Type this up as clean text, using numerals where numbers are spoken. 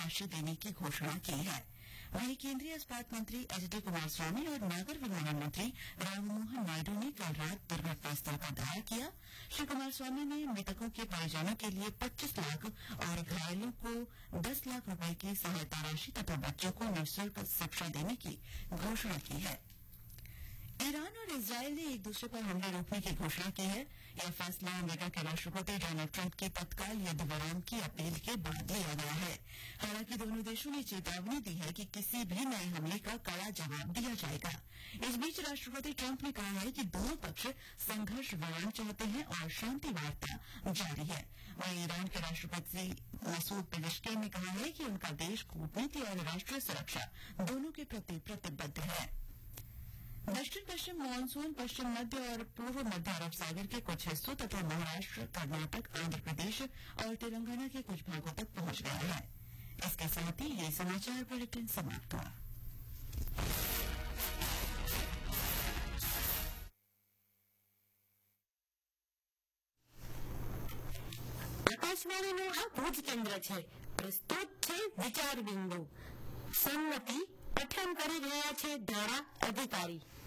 राशि देने की घोषणा की है। वहीं केंद्रीय इस्पात मंत्री एच.डी. कुमारस्वामी और नागर विमानन मंत्री राममोहन नायडू ने कल रात दुर्घटना स्थल का दौरा किया। श्री कुमारस्वामी ने मृतकों के परिजनों के लिए 25 लाख और घायलों को 10 लाख रुपए की सहायता राशि तथा बच्चों को निःशुल्क शिक्षा देने की घोषणा की है। ईरान और इजरायल ने एक दूसरे पर हमले रोकने की घोषणा की है। यह फैसला अमेरिका के राष्ट्रपति डोनाल्ड ट्रंप की तत्काल युद्ध विराम की अपील के बाद लिया गया है। हालांकि दोनों देशों ने चेतावनी दी है कि किसी भी नए हमले का कड़ा जवाब दिया जाएगा। इस बीच राष्ट्रपति ट्रंप ने कहा है कि दोनों पक्ष संघर्ष विराम चाहते हैं और शांति वार्ता जारी है। वहीं ईरान के राष्ट्रपति मसूद पेजेश्कियान ने कहा है कि उनका देश कूटनीति और राष्ट्रीय सुरक्षा दोनों के प्रति प्रतिबद्ध है। दक्षिण पश्चिम मानसून पश्चिम मध्य और पूर्व मध्य अरब सागर के कुछ हिस्सों तथा महाराष्ट्र, कर्नाटक, आंध्र प्रदेश और तेलंगाना के कुछ भागों तक पहुंच गया है। इसके साथ ही ये समाचार बुलेटिन समाप्त हुआ। આકાશવાણીનું આ ભુજ કેન્દ્ર છે. પ્રસ્તુત છે વિચાર બિંદુ. સંમતિ પઠન કરી રહ્યા છે ધારા અધિકારી.